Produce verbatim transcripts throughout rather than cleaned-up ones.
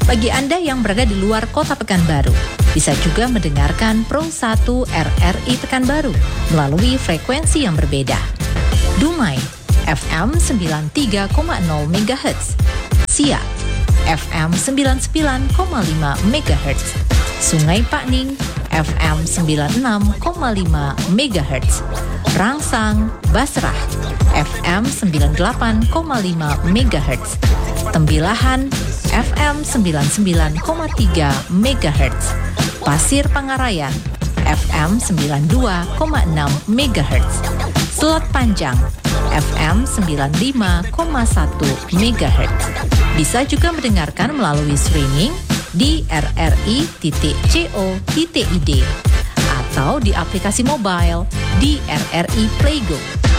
Bagi Anda yang berada di luar kota Pekanbaru, bisa juga mendengarkan Pro satu R R I Pekanbaru melalui frekuensi yang berbeda. Dumai, F M sembilan puluh tiga koma nol megahertz. Siak, F M sembilan puluh sembilan koma lima megahertz. Sungai Pakning, F M sembilan puluh enam koma lima megahertz. Rangsang, Basrah, F M sembilan puluh delapan koma lima megahertz. Tembilahan, F M sembilan puluh sembilan koma tiga megahertz. Pasir Pangarayan, F M sembilan puluh dua koma enam megahertz. Selat Panjang, F M sembilan puluh lima koma satu megahertz. Bisa juga mendengarkan melalui streaming di r r i titik co titik i d atau di aplikasi mobile di R R I Playgo.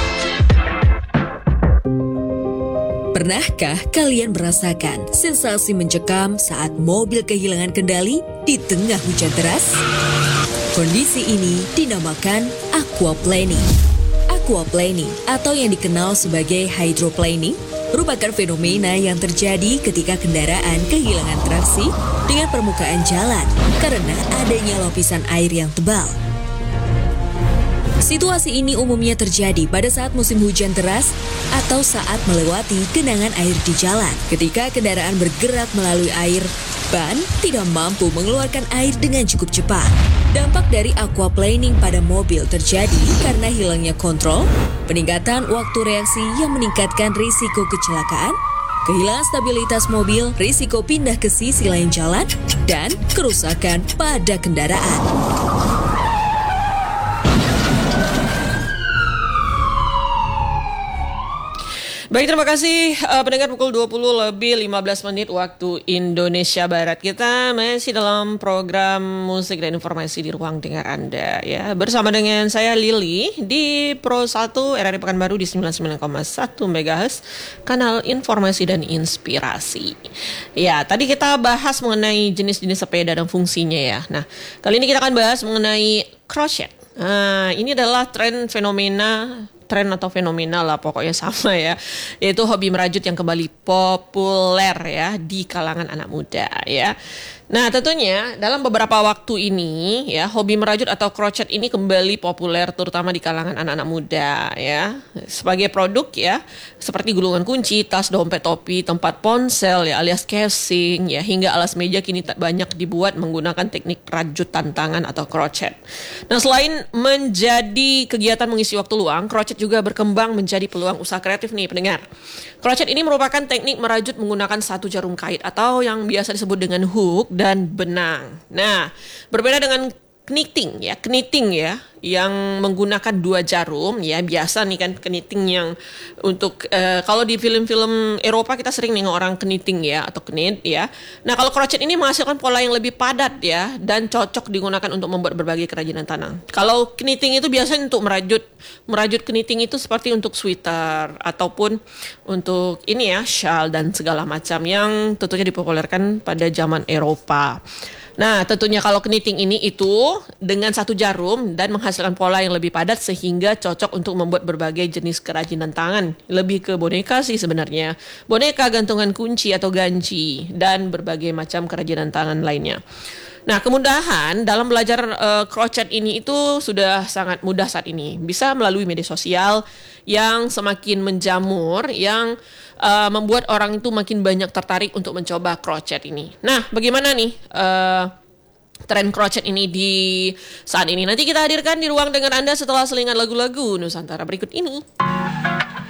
Pernahkah kalian merasakan sensasi mencekam saat mobil kehilangan kendali di tengah hujan deras? Kondisi ini dinamakan aquaplaning. Aquaplaning atau yang dikenal sebagai hydroplaning merupakan fenomena yang terjadi ketika kendaraan kehilangan traksi dengan permukaan jalan karena adanya lapisan air yang tebal. Situasi ini umumnya terjadi pada saat musim hujan deras atau saat melewati genangan air di jalan. Ketika kendaraan bergerak melalui air, ban tidak mampu mengeluarkan air dengan cukup cepat. Dampak dari aquaplaning pada mobil terjadi karena hilangnya kontrol, peningkatan waktu reaksi yang meningkatkan risiko kecelakaan, kehilangan stabilitas mobil, risiko pindah ke sisi lain jalan, dan kerusakan pada kendaraan. Baik, terima kasih uh, pendengar. Pukul dua puluh lebih lima belas menit waktu Indonesia Barat. Kita masih dalam program musik dan informasi di ruang dengar Anda ya. Bersama dengan saya Lili di Pro satu R R I Pekanbaru di sembilan puluh sembilan koma satu megahertz, kanal informasi dan inspirasi. Ya, tadi kita bahas mengenai jenis-jenis sepeda dan fungsinya ya. Nah, kali ini kita akan bahas mengenai crochet. Nah, ini adalah tren fenomena tren atau fenomena lah pokoknya sama ya, yaitu hobi merajut yang kembali populer ya di kalangan anak muda ya. Nah, tentunya dalam beberapa waktu ini ya, hobi merajut atau crochet ini kembali populer terutama di kalangan anak-anak muda ya. Sebagai produk ya, seperti gulungan kunci, tas, dompet, topi, tempat ponsel ya alias casing ya, hingga alas meja kini tak banyak dibuat menggunakan teknik rajut tantangan atau crochet. Nah, selain menjadi kegiatan mengisi waktu luang, crochet juga berkembang menjadi peluang usaha kreatif nih pendengar. Crochet ini merupakan teknik merajut menggunakan satu jarum kait atau yang biasa disebut dengan hook dan benang. Nah, berbeda dengan knitting ya, knitting ya, yang menggunakan dua jarum ya, biasa nih kan knitting yang untuk uh, kalau di film-film Eropa kita sering nih orang knitting ya atau knit ya. Nah, kalau crochet ini menghasilkan pola yang lebih padat ya dan cocok digunakan untuk membuat berbagai kerajinan tangan. Kalau knitting itu biasanya untuk merajut, merajut knitting itu seperti untuk sweater ataupun untuk ini ya, shawl dan segala macam yang tentunya dipopulerkan pada zaman Eropa. Nah, tentunya kalau knitting ini itu dengan satu jarum dan menghasilkan pola yang lebih padat sehingga cocok untuk membuat berbagai jenis kerajinan tangan. Lebih ke boneka sih sebenarnya. Boneka, gantungan kunci atau ganci, dan berbagai macam kerajinan tangan lainnya. Nah, kemudahan dalam belajar uh, crochet ini itu sudah sangat mudah saat ini. Bisa melalui media sosial yang semakin menjamur, yang uh, membuat orang itu makin banyak tertarik untuk mencoba crochet ini. Nah, bagaimana nih uh, tren crochet ini di saat ini? Nanti kita hadirkan di ruang dengar Anda setelah selingan lagu-lagu Nusantara berikut ini.